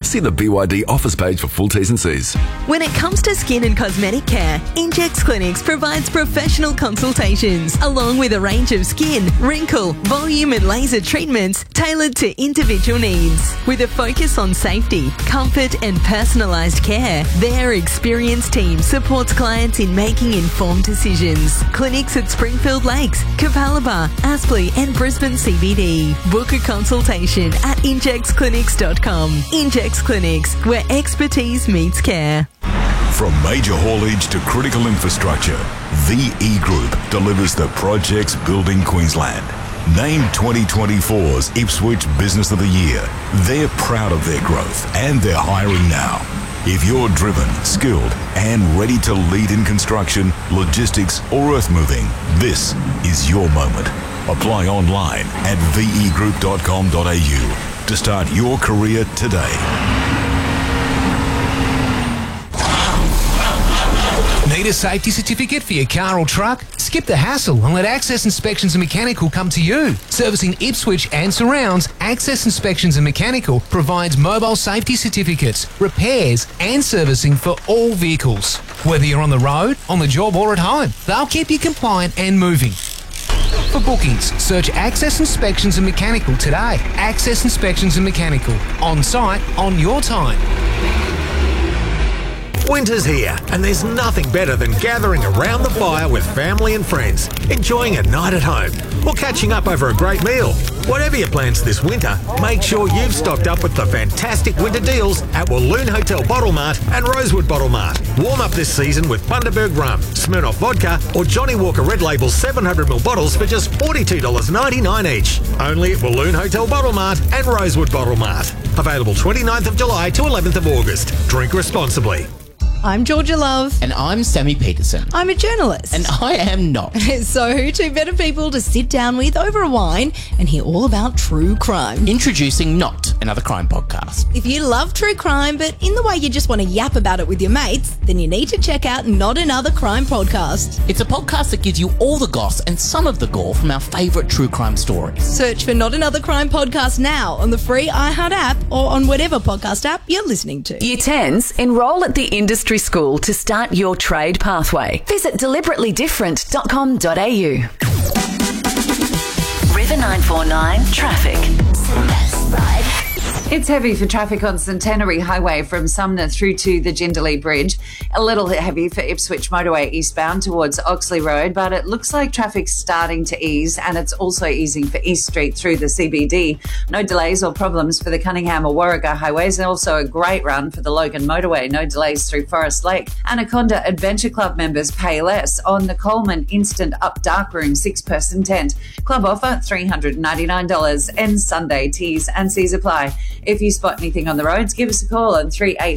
See the BYD offers page for full T's and C's. When it comes to skin and cosmetic care, Injex Clinics provides professional consultations along with a range of skin, wrinkle, volume and laser treatments tailored to individual needs. With a focus on safety, comfort and personalised care, their experienced team supports clients in making informed decisions. Clinics at Springfield Lakes, Capalaba, Aspley and Brisbane CBD. Book a consultation at injexclinics.com. Injex Clinics, where expertise meets care. From major haulage to critical infrastructure, VE Group delivers the projects building Queensland. Named 2024's Ipswich Business of the Year, they're proud of their growth and they're hiring now. If you're driven, skilled and ready to lead in construction, logistics or earth moving, this is your moment. Apply online at vegroup.com.au to start your career today. Need a safety certificate for your car or truck? Skip the hassle and let Access Inspections and Mechanical come to you. Servicing Ipswich and surrounds, Access Inspections and Mechanical provides mobile safety certificates, repairs and servicing for all vehicles. Whether you're on the road, on the job or at home, they'll keep you compliant and moving. For bookings, search Access Inspections and Mechanical today. Access Inspections and Mechanical. On site, on your time. Winter's here, and there's nothing better than gathering around the fire with family and friends, enjoying a night at home, or catching up over a great meal. Whatever your plans this winter, make sure you've stocked up with the fantastic winter deals at Walloon Hotel Bottle Mart and Rosewood Bottle Mart. Warm up this season with Bundaberg Rum, Smirnoff Vodka, or Johnny Walker Red Label 700ml bottles for just $42.99 each. Only at Walloon Hotel Bottle Mart and Rosewood Bottle Mart. Available 29th of July to 11th of August. Drink responsibly. I'm Georgia Love. And I'm Sammy Peterson. I'm a journalist. And I am not. So who two better people to sit down with over a wine and hear all about true crime? Introducing Not Another Crime Podcast. If you love true crime, but in the way you just want to yap about it with your mates, then you need to check out Not Another Crime Podcast. It's a podcast that gives you all the goss and some of the gore from our favourite true crime stories. Search for Not Another Crime Podcast now on the free iHeart app or on whatever podcast app you're listening to. Year 10s, enrol at the industry school to start your trade pathway. Visit deliberately-different.com.au. River 949 Traffic. It's heavy for traffic on Centenary Highway from Sumner through to the Jindalee Bridge. A little heavy for Ipswich Motorway eastbound towards Oxley Road, but it looks like traffic's starting to ease, and it's also easing for East Street through the CBD. No delays or problems for the Cunningham or Warragah highways, and also a great run for the Logan Motorway. No delays through Forest Lake. Anaconda Adventure Club members pay less on the Coleman Instant Up Darkroom 6-person tent. Club offer $399 and Sunday T's and C's apply. If you spot anything on the roads, give us a call on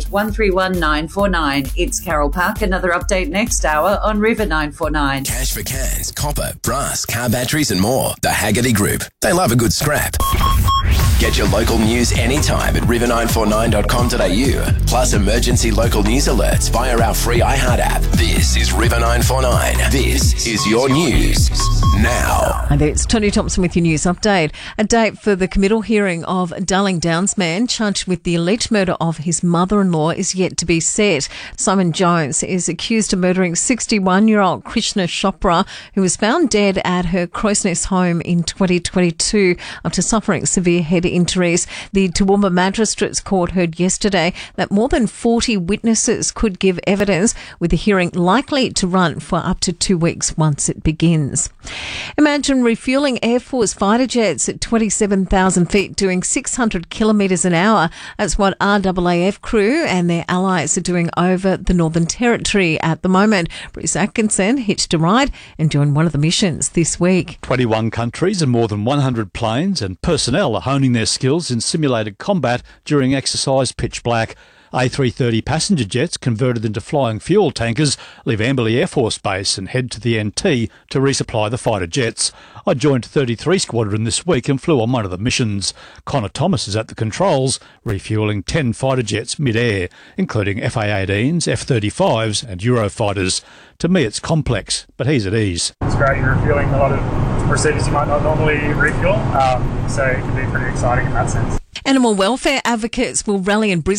38131949. It's Carol Park. Another update next hour on River 949. Cash for cans, copper, brass, car batteries and more. The Haggerty Group. They love a good scrap. Get your local news anytime at river949.com.au. Plus emergency local news alerts via our free iHeart app. This is River 949. This is your news now. Hi there, it's Tony Thompson with your news update. A date for the committal hearing of a Darling Downs man charged with the alleged murder of his mother-in-law is yet to be set. Simon Jones is accused of murdering 61-year-old Krishna Chopra, who was found dead at her Crows Nest home in 2022 after suffering severe head injuries. The Toowoomba Magistrates Court heard yesterday that more than 40 witnesses could give evidence, with the hearing likely to run for up to 2 weeks once it begins. Imagine refuelling Air Force fighter jets at 27,000 feet doing 600 kilometres an hour. That's what RAAF crew and their allies are doing over the Northern Territory at the moment. Bruce Atkinson hitched a ride and joined one of the missions this week. 21 countries and more than 100 planes and personnel are honing their skills in simulated combat during exercise Pitch Black. A330 passenger jets converted into flying fuel tankers leave Amberley Air Force Base and head to the NT to resupply the fighter jets. I joined 33 Squadron this week and flew on one of the missions. Connor Thomas is at the controls, refuelling 10 fighter jets mid-air, including FA-18s, F-35s and Eurofighters. To me it's complex, but he's at ease. It's great, you're refueling a lot of procedures you might not normally refuel, so it can be pretty exciting in that sense. Animal welfare advocates will rally in Brisbane